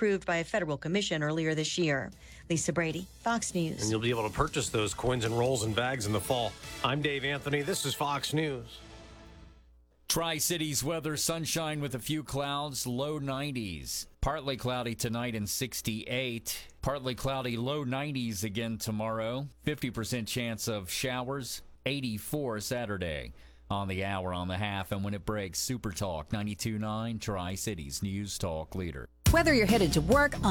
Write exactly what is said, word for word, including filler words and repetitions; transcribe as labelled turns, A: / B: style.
A: approved by a federal commission earlier this year. Lisa Brady, Fox News.
B: And you'll be able to purchase those coins and rolls and bags in the fall. I'm Dave Anthony. This is Fox News.
C: Tri-Cities weather, sunshine with a few clouds, low nineties. Partly cloudy tonight and sixty-eight. Partly cloudy, low nineties again tomorrow. fifty percent chance of showers, eighty-four Saturday. On the hour, on the half, and when it breaks, Super Talk ninety-two point nine, Tri-Cities News Talk leader.
D: Whether you're headed to work, on